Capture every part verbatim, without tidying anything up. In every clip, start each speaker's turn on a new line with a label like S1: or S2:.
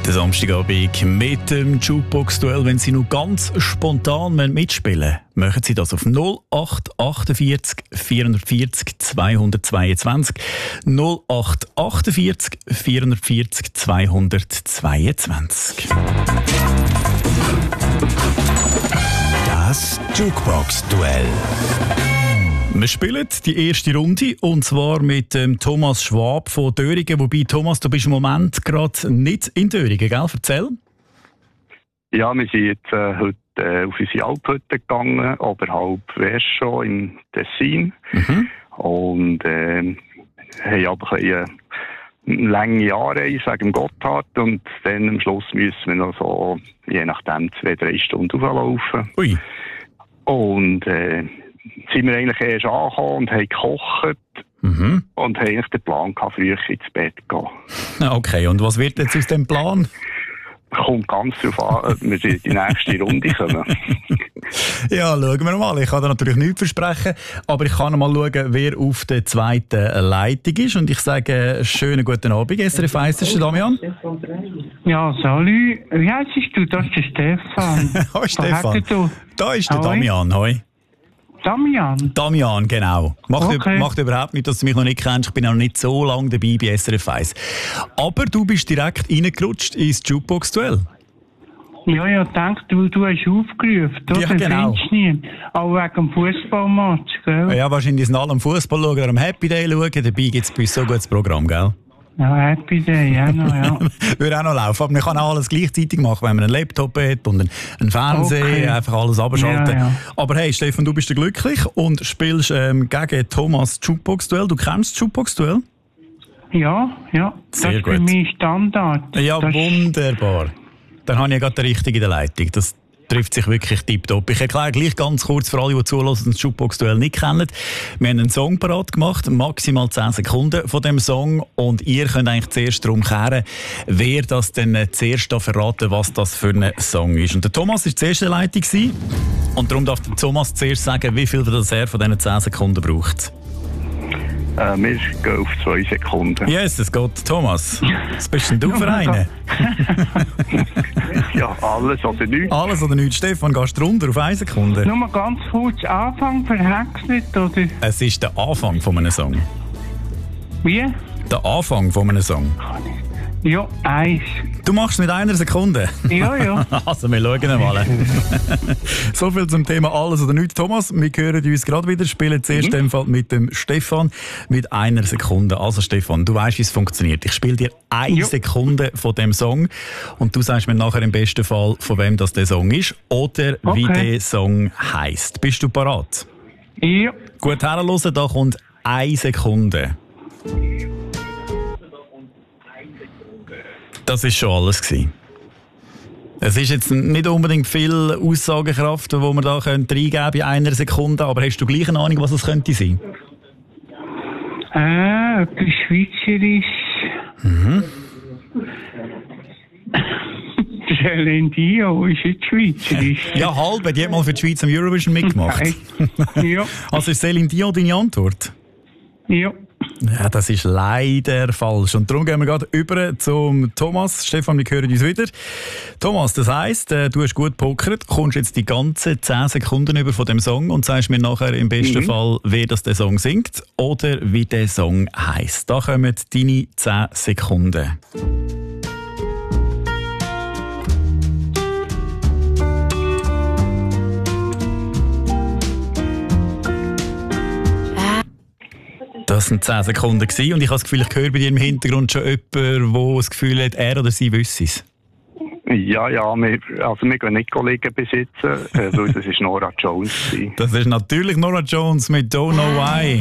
S1: Der Samstagabend mit dem Jukebox-Duell. Wenn Sie nur ganz spontan mitspielen wollen, machen Sie das auf null acht achtundvierzig vierhundertvierzig zweihundertzweiundzwanzig. null acht achtundvierzig vierhundertvierzig zweihundertzweiundzwanzig.
S2: Das Jukebox-Duell.
S1: Wir spielen die erste Runde und zwar mit ähm, Thomas Schwab von Döringen. Wobei, Thomas, du bist im Moment gerade nicht in Döringen, gell? Erzähl.
S3: Ja, wir sind jetzt äh, heute äh, auf unsere Alphütte gegangen, oberhalb Verscho im Tessin. Mhm. Und äh, haben aber ein bisschen, eine lange Anreise wegen Gotthard und dann am Schluss müssen wir noch so, je nachdem, zwei, drei Stunden auflaufen.
S1: Ui.
S3: Und äh, sind wir eigentlich erst angekommen und haben gekocht mhm. und haben eigentlich den Plan gehabt, früh ins Bett zu gehen.
S1: Okay, und was wird jetzt aus dem Plan?
S3: Kommt ganz darauf an, ob wir in die nächste Runde kommen.
S1: Ja, schauen wir mal. Ich kann da natürlich nichts versprechen, aber ich kann noch mal schauen, wer auf der zweiten Leitung ist. Und ich sage schönen guten Abend, S R F eins, das ist der Damian.
S4: Ja, salut. Wie heißt du? Das ist der Stefan.
S1: Hoi Stefan. Da ist der Damian, hoi.
S4: Damian?
S1: Damian, genau. Macht,
S4: okay.
S1: macht überhaupt nicht, dass du mich noch nicht kennst. Ich bin auch noch nicht so lange dabei bei S R F eins. Aber du bist direkt reingerutscht ins Jukebox-Duell.
S4: Ja, ja, denke, du, du hast aufgerufen. Oder?
S1: Ja, genau.
S4: Auch wegen dem Fußballmatch, gell?
S1: Ja, wahrscheinlich sind alle am Fußball schauen oder am Happy Day schauen. Dabei gibt es bei uns so ein gutes Programm, gell?
S4: Ja, Happy Day, ja, noch, ja.
S1: Würde auch noch laufen, aber man kann auch alles gleichzeitig machen, wenn man einen Laptop hat und einen Fernseher, okay. Einfach alles abschalten. Ja, ja. Aber hey, Stefan, du bist ja glücklich und spielst ähm, gegen Thomas Jukebox-Duell. Du kennst das Jukebox-Duell?
S4: Ja, ja.
S1: Sehr
S4: das ist
S1: gut.
S4: für mich Standard.
S1: Ja, das wunderbar. Dann habe ich ja gerade den richtigen in der Leitung. Das trifft sich wirklich tipptopp. Ich erkläre gleich ganz kurz für alle, die zuhören und das Jukebox-Duell nicht kennen. Wir haben einen Song parat gemacht, maximal zehn Sekunden von dem Song. Und ihr könnt eigentlich zuerst darum kehren, wer das denn zuerst da verraten, was das für ein Song ist. Und der Thomas war zuerst in der Leitung. Und darum darf der Thomas zuerst sagen, wie viel das er von diesen zehn Sekunden braucht.
S3: Äh, wir gehen auf zwei Sekunden.
S1: Yes, es geht. Thomas, was bist denn du für einen?
S3: Ja, alles oder nichts.
S1: Alles oder nichts. Stefan, gehst du runter auf eine Sekunde?
S4: Nur mal ganz kurz, Anfang verhexelt, oder?
S1: Es ist der Anfang von einem Song.
S4: Wie?
S1: Der Anfang von einem Song.
S4: Ja, eins.
S1: Du machst mit einer Sekunde?
S4: Ja, ja.
S1: Also, wir schauen mal. So viel zum Thema Alles oder nichts. Thomas, wir hören uns gerade wieder. Spielen zuerst mhm. Fall mit dem Stefan mit einer Sekunde. Also Stefan, du weißt, wie es funktioniert. Ich spiele dir eine ja. Sekunde von dem Song und du sagst mir nachher im besten Fall, von wem das der Song ist oder okay. wie der Song heisst. Bist du parat?
S4: Ja.
S1: Gut, herhören, da kommt eine Sekunde. Das war schon alles gewesen. Es ist jetzt nicht unbedingt viel Aussagekraft, die wir da reingeben können in einer Sekunde, aber hast du gleich eine Ahnung, was es könnte sein?
S4: Äh, etwas Schweizerisch.
S1: Mhm.
S4: Celine Dion ist jetzt Schweizerisch.
S1: Ja, halb. Die hat mal für die Schweiz am Eurovision mitgemacht.
S4: Ja.
S1: Also ist Celine Dion deine Antwort?
S4: Ja.
S1: Ja, das ist leider falsch. Und darum gehen wir gerade über zum Thomas. Stefan, wir hören uns wieder. Thomas, das heisst, du hast gut pokert, kommst jetzt die ganzen zehn Sekunden über von dem Song und sagst mir nachher im besten mhm. Fall, wer das der Song singt oder wie der Song heisst. Da kommen deine zehn Sekunden. Das waren zehn Sekunden und ich habe das Gefühl, ich höre bei dir im Hintergrund schon jemanden, der das Gefühl hat, er oder sie wüsste es.
S3: Ja, ja, wir, also wir gehen nicht Kollegen besitzen, äh, weil das ist Norah Jones.
S1: Das ist natürlich Norah Jones mit Don't Know Why.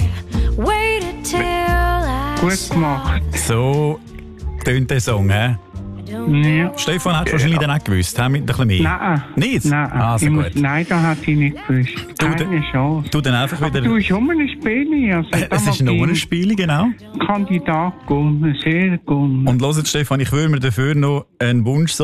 S4: Gut gemacht.
S1: So tönt der Song, hä?
S4: Ja.
S1: Stefan, hast du wahrscheinlich dann auch gewusst, he? Mit ein bisschen mehr?
S4: Nein.
S1: Nicht?
S4: Nein,
S1: also
S4: muss, nein, das hat ich nicht gewusst.
S1: Du,
S4: Keine Chance.
S1: Du dann einfach wieder...
S4: Aber du bist um ein Spiel. Also
S1: es ist nur ein Spiel, genau.
S4: Kandidat, sehr gut.
S1: Und hört, Stefan, ich würde mir dafür noch einen Wunsch